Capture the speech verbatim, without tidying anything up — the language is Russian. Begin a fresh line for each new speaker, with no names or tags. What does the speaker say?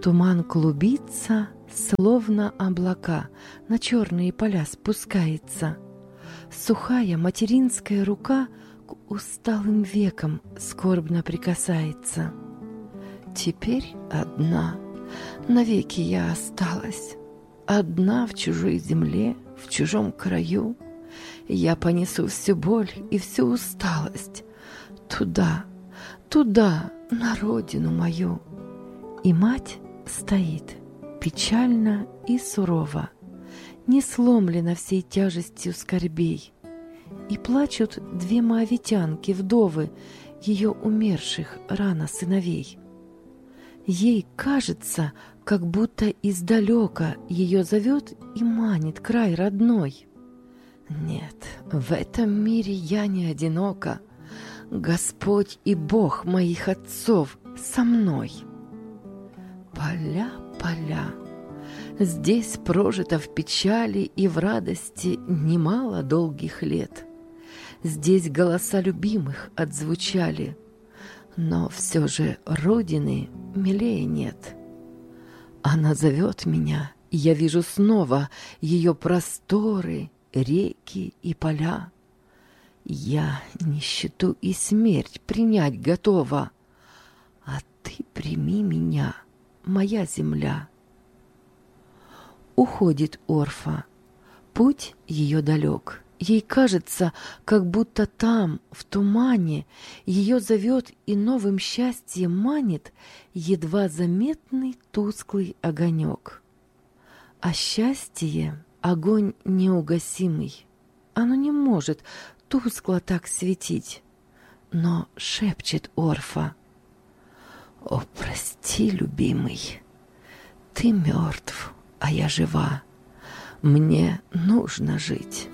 Туман клубится, словно облака, на черные поля спускается. Сухая материнская рука к усталым векам скорбно прикасается. Теперь одна, навеки я осталась, одна в чужой земле, в чужом краю. Я понесу всю боль и всю усталость туда, туда, на родину мою. И мать стоит печально и сурово, не сломлена всей тяжестью скорбей. И плачут две моавитянки-вдовы ее умерших рано сыновей. Ей кажется, как будто издалека ее зовет и манит край родной. Нет, в этом мире я не одинока. Господь и Бог моих отцов со мной. Поля, поля, здесь прожито в печали и в радости немало долгих лет. Здесь голоса любимых отзвучали, но все же родины милее нет. Она зовет меня, и я вижу снова ее просторы, реки и поля. Я нищету и смерть принять готова, а ты прими меня, моя земля. Уходит Орфа, путь ее далек. Ей кажется, как будто там, в тумане, ее зовет и новым счастьем манит едва заметный тусклый огонек. А счастье — огонь неугасимый. Оно не может тускло так светить. Но шепчет Орфа: «О, прости, любимый, ты мертв, а я жива. Мне нужно жить».